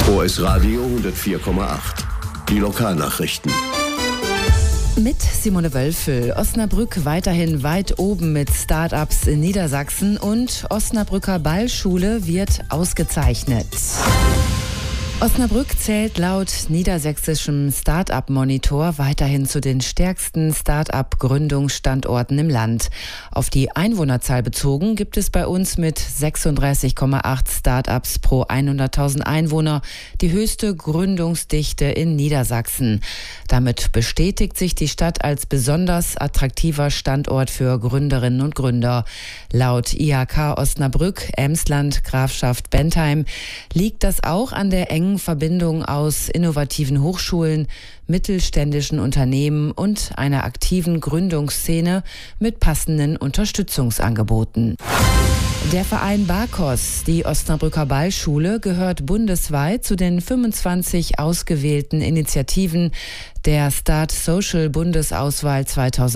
OS Radio 104,8. Die Lokalnachrichten. Mit Simone Wölfel. Osnabrück weiterhin weit oben mit Start-ups in Niedersachsen und Osnabrücker Ballschule wird ausgezeichnet. Osnabrück zählt laut niedersächsischem Start-up-Monitor weiterhin zu den stärksten Start-up-Gründungsstandorten im Land. Auf die Einwohnerzahl bezogen gibt es bei uns mit 36,8 Start-ups pro 100.000 Einwohner die höchste Gründungsdichte in Niedersachsen. Damit bestätigt sich die Stadt als besonders attraktiver Standort für Gründerinnen und Gründer. Laut IHK Osnabrück, Emsland, Grafschaft Bentheim liegt das auch an der engen Verbindung aus innovativen Hochschulen, mittelständischen Unternehmen und einer aktiven Gründungsszene mit passenden Unterstützungsangeboten. Der Verein BAKOS, die Osnabrücker Ballschule, gehört bundesweit zu den 25 ausgewählten Initiativen der Start Social Bundesauswahl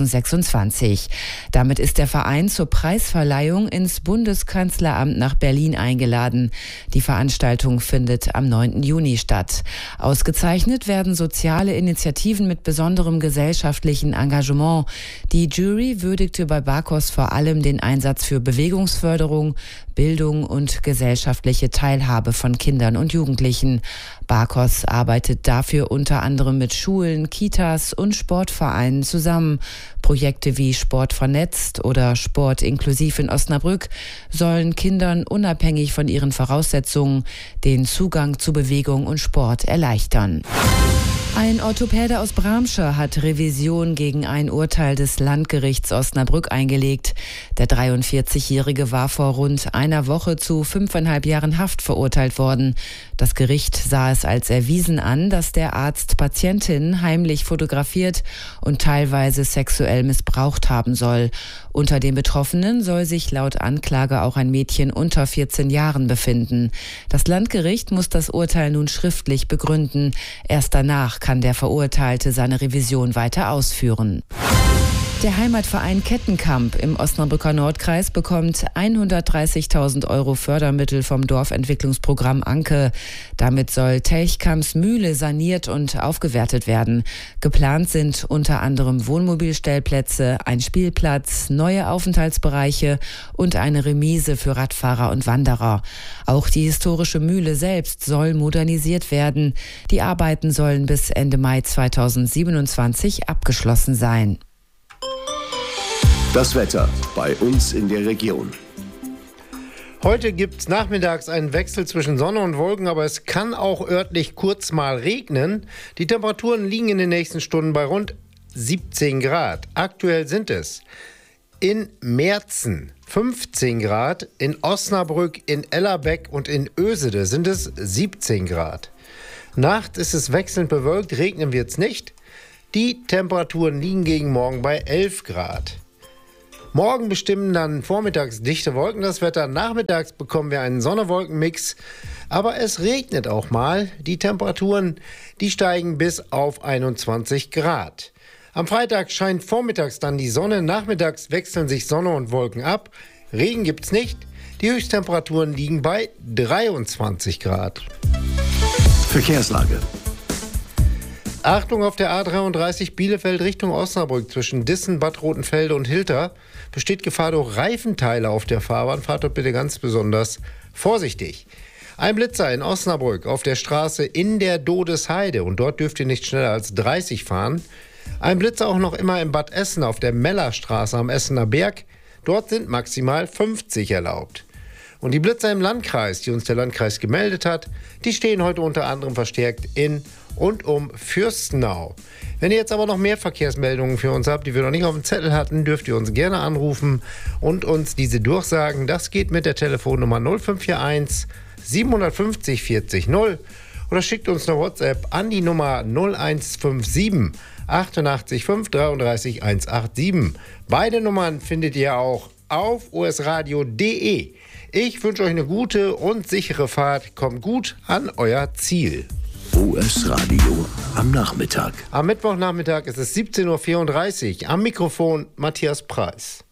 2026. Damit ist der Verein zur Preisverleihung ins Bundeskanzleramt nach Berlin eingeladen. Die Veranstaltung findet am 9. Juni statt. Ausgezeichnet werden soziale Initiativen mit besonderem gesellschaftlichen Engagement. Die Jury würdigte bei BAKOS vor allem den Einsatz für Bewegungsförderung, Bildung und gesellschaftliche Teilhabe von Kindern und Jugendlichen. BAKOS arbeitet dafür unter anderem mit Schulen, Kitas und Sportvereinen zusammen. Projekte wie Sport vernetzt oder Sport inklusiv in Osnabrück sollen Kindern unabhängig von ihren Voraussetzungen den Zugang zu Bewegung und Sport erleichtern. Ein Orthopäde aus Bramsche hat Revision gegen ein Urteil des Landgerichts Osnabrück eingelegt. Der 43-Jährige war vor rund einer Woche zu 5,5 Jahren Haft verurteilt worden. Das Gericht sah es als erwiesen an, dass der Arzt Patientinnen heimlich fotografiert und teilweise sexuell missbraucht haben soll. Unter den Betroffenen soll sich laut Anklage auch ein Mädchen unter 14 Jahren befinden. Das Landgericht muss das Urteil nun schriftlich begründen. Erst danach kann der Verurteilte seine Revision weiter ausführen. Der Heimatverein Kettenkamp im Osnabrücker Nordkreis bekommt 130.000 € Fördermittel vom Dorfentwicklungsprogramm Anke. Damit soll Telchkamps Mühle saniert und aufgewertet werden. Geplant sind unter anderem Wohnmobilstellplätze, ein Spielplatz, neue Aufenthaltsbereiche und eine Remise für Radfahrer und Wanderer. Auch die historische Mühle selbst soll modernisiert werden. Die Arbeiten sollen bis Ende Mai 2027 abgeschlossen sein. Das Wetter bei uns in der Region. Heute gibt es nachmittags einen Wechsel zwischen Sonne und Wolken, aber es kann auch örtlich kurz mal regnen. Die Temperaturen liegen in den nächsten Stunden bei rund 17 Grad. Aktuell sind es in Merzen 15 Grad, in Osnabrück, in Ellerbeck und in Oesede sind es 17 Grad. Nachts ist es wechselnd bewölkt, regnen wird es nicht. Die Temperaturen liegen gegen morgen bei 11 Grad. Morgen bestimmen dann vormittags dichte Wolken das Wetter. Nachmittags bekommen wir einen Sonne-Wolken-Mix. Aber es regnet auch mal. Die Temperaturen, die steigen bis auf 21 Grad. Am Freitag scheint vormittags dann die Sonne. Nachmittags wechseln sich Sonne und Wolken ab. Regen gibt's nicht. Die Höchsttemperaturen liegen bei 23 Grad. Verkehrslage. Achtung auf der A33 Bielefeld Richtung Osnabrück zwischen Dissen, Bad Rotenfelde und Hilter besteht Gefahr durch Reifenteile auf der Fahrbahn. Fahrt dort bitte ganz besonders vorsichtig. Ein Blitzer in Osnabrück auf der Straße in der Dodesheide und dort dürft ihr nicht schneller als 30 fahren. Ein Blitzer auch noch immer in Bad Essen auf der Mellerstraße am Essener Berg. Dort sind maximal 50 erlaubt. Und die Blitzer im Landkreis, die uns der Landkreis gemeldet hat, die stehen heute unter anderem verstärkt in und um Fürstenau. Wenn ihr jetzt aber noch mehr Verkehrsmeldungen für uns habt, die wir noch nicht auf dem Zettel hatten, dürft ihr uns gerne anrufen und uns diese durchsagen. Das geht mit der Telefonnummer 0541 750 40 0 oder schickt uns eine WhatsApp an die Nummer 0157 88 5 33 187. Beide Nummern findet ihr auch auf osradio.de. Ich wünsche euch eine gute und sichere Fahrt. Kommt gut an euer Ziel. OS Radio am Nachmittag. Am Mittwochnachmittag ist es 17:34 Uhr. Am Mikrofon Matthias Preis.